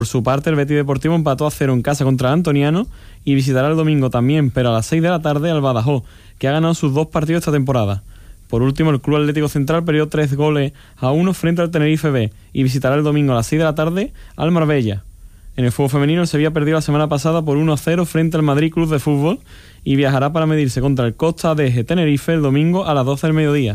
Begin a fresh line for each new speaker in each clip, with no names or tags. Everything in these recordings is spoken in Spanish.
Por su parte, el Betis Deportivo empató a 0 en casa contra el Antoniano y visitará el domingo también, pero a las 6 de la tarde, al Badajoz, que ha ganado sus 2 partidos esta temporada. Por último, el Club Atlético Central perdió 3-1 frente al Tenerife B y visitará el domingo a las 6 de la tarde al Marbella. En el fútbol femenino, el Sevilla perdió la semana pasada por 1-0 frente al Madrid Club de Fútbol y viajará para medirse contra el Costa de Tenerife el domingo a las 12 del mediodía.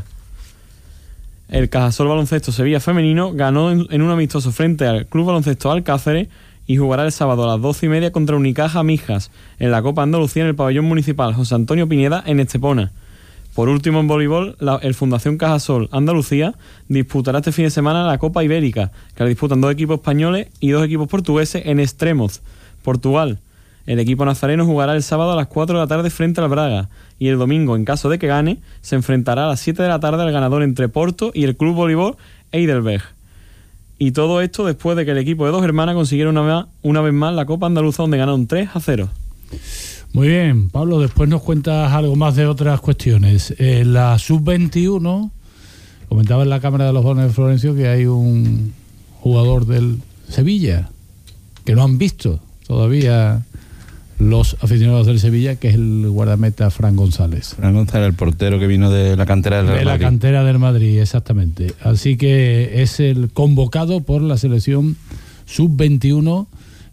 El Cajasol Baloncesto Sevilla Femenino ganó en un amistoso frente al Club Baloncesto Alcáceres y jugará el sábado a las 12:30 contra Unicaja Mijas en la Copa Andalucía en el pabellón municipal José Antonio Pineda en Estepona. Por último, en voleibol, el Fundación Cajasol Andalucía disputará este fin de semana la Copa Ibérica, que la disputan 2 equipos españoles y 2 equipos portugueses en Estremoz, Portugal. El equipo nazareno jugará el sábado a las 4 de la tarde frente al Braga y el domingo, en caso de que gane, se enfrentará a las 7 de la tarde al ganador entre Porto y el Club Voleibol Heidelberg. Y todo esto después de que el equipo de Dos Hermanas consiguiera una vez más la Copa Andaluza, donde ganaron 3-0.
Muy bien, Pablo, después nos cuentas algo más de otras cuestiones. La Sub-21, comentaba en la Cámara de los Dones de Florencio que hay un jugador del Sevilla que no han visto todavía los aficionados del Sevilla, que es el guardameta Fran González.
Fran González, el portero que vino de la cantera del Real Madrid. De la
cantera del Madrid, exactamente. Así que es el convocado por la selección Sub-21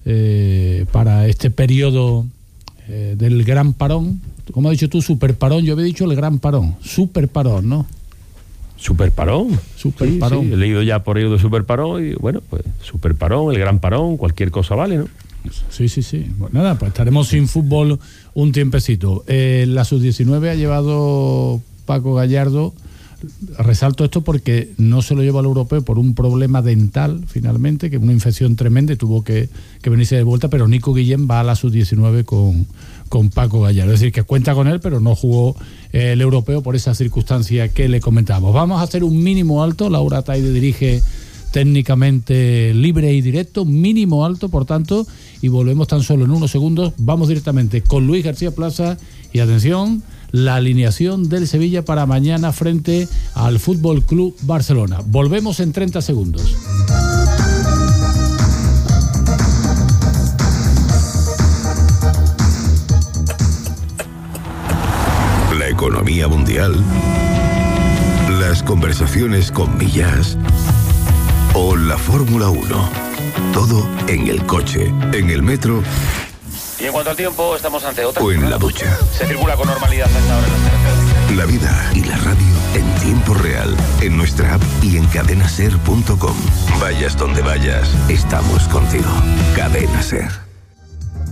para este periodo del gran parón. ¿Cómo has dicho tú? Super parón. Yo había dicho el gran parón. Super parón, ¿no?
Super parón.
Super
sí,
parón.
Sí, he leído ya por ello de super parón y bueno, pues super parón, el gran parón, cualquier cosa vale, ¿no?
Sí. Bueno, nada, pues estaremos sin fútbol un tiempecito. La Sub-19 ha llevado Paco Gallardo. Resalto esto porque no se lo lleva al europeo por un problema dental, finalmente, que es una infección tremenda y tuvo que venirse de vuelta, pero Nico Guillén va a la Sub-19 con Paco Gallardo. Es decir, que cuenta con él, pero no jugó el europeo por esa circunstancia que le comentamos. Vamos a hacer un mínimo alto. Laura Taide dirige técnicamente libre y directo, mínimo alto, por tanto, y volvemos tan solo en unos segundos. Vamos directamente con Luis García Plaza y atención, la alineación del Sevilla para mañana frente al Fútbol Club Barcelona. Volvemos en 30 segundos.
La economía mundial, las conversaciones con Millás o la Fórmula 1. Todo en el coche, en el metro.
Y en cuanto al tiempo, estamos ante otra.
O en la ducha.
Se circula con normalidad a esta hora en las carreteras.
La vida y la radio en tiempo real, en nuestra app y en cadenaser.com. Vayas donde vayas, estamos contigo. Cadena Ser.